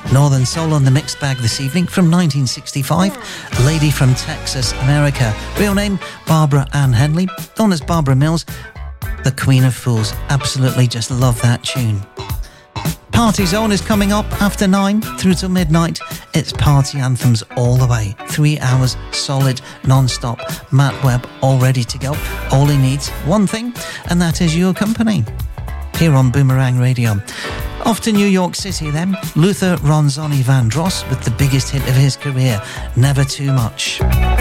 Northern Soul on the mixed bag this evening from 1965. Lady from Texas, America. Real name, Barbara Ann Henley. Known as Barbara Mills. The Queen of Fools. Absolutely just love that tune. Party Zone is coming up after 9 through till midnight. It's party anthems all the way. 3 hours solid, non-stop. Matt Webb all ready to go. All he needs, one thing, and that is your company. Here on Boomerang Radio. Off to New York City then. Luther Ronzoni Vandross with the biggest hit of his career, Never Too Much.